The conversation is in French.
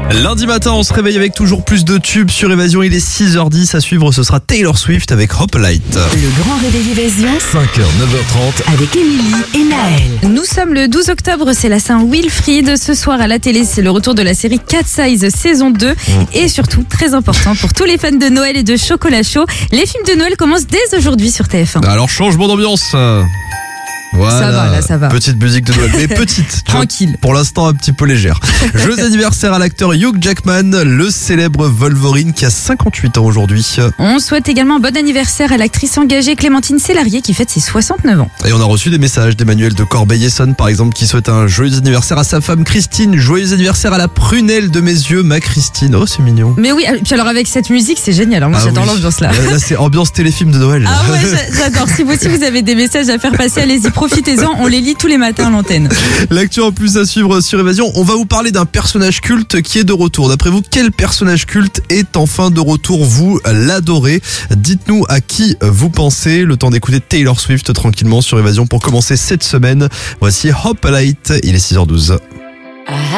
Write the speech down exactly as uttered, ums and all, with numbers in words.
Lundi matin, on se réveille avec toujours plus de tubes sur Évasion. Il est six heures dix. À suivre, ce sera Taylor Swift avec Hop Light. Le grand réveil Évasion cinq heures, neuf heures trente. avec Émilie et Naël. Nous sommes le douze octobre, c'est la Saint-Wilfried. Ce soir à la télé, c'est le retour de la série Cat Size saison deux. Et surtout, très important pour tous les fans de Noël et de chocolat chaud, les films de Noël commencent dès aujourd'hui sur T F un. Alors, changement d'ambiance. Voilà. Ça va, là, ça va. Petite musique de Noël, mais petite. tu vois, Tranquille. Pour l'instant, un petit peu légère. Joyeux anniversaire à l'acteur Hugh Jackman, le célèbre Wolverine qui a cinquante-huit ans aujourd'hui. On souhaite également un bon anniversaire à l'actrice engagée Clémentine Célarié qui fête ses soixante-neuf ans. Et on a reçu des messages d'Emmanuel de Corbeil-Essonnes, par exemple, qui souhaite un joyeux anniversaire à sa femme Christine. Joyeux anniversaire à la prunelle de mes yeux, ma Christine. Oh, c'est mignon. Mais oui, puis alors avec cette musique, c'est génial. Moi, Ah j'adore oui. l'ambiance là. Là, c'est ambiance téléfilm de Noël. Ah ouais, j'a- j'adore. Si vous aussi vous avez des messages à faire passer, allez-y, profitez-en. On les lit tous les matins à l'antenne. L'actu en plus à suivre sur Évasion. On va vous parler d'un personnage culte qui est de retour. D'après vous, quel personnage culte est enfin de retour? Vous l'adorez. Dites-nous à qui vous pensez. Le temps d'écouter Taylor Swift tranquillement sur Évasion pour commencer cette semaine. Voici Hop Light. Il est six heures douze.